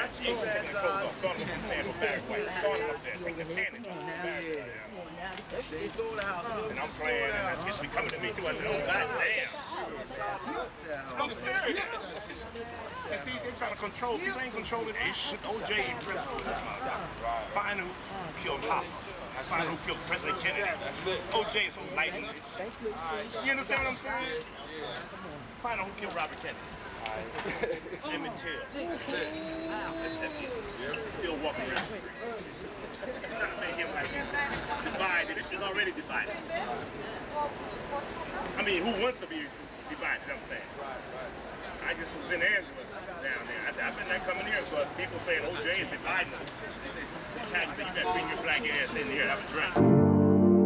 Taking the clothes off, throwing them up on the stand for bag white. Throwing them up there, taking the panties off. And I'm playing, and she coming to me too. I said, oh, goddamn. I'm serious. And see, they're trying to control. People ain't controlling this shit. O.J. principle in this motherfucker. Find who killed Hoffa. Find who killed President Kennedy. O.J. is so light in this shit. You understand what I'm saying? Find out who killed Robert Kennedy. Emmett Till. That's it. Still walking around. Trying to make him like divided. This shit's already divided. I mean, who wants to be divided? I'm saying. I just was in Angela down there. I said, I've been there coming here because people saying O.J. is dividing us. The tag said, you better bring your black ass in here and have a drink.